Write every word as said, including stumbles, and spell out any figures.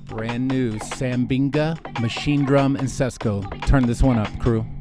Brand new Sambinga, Machine Drum, and Sesko. Turn this one up, crew.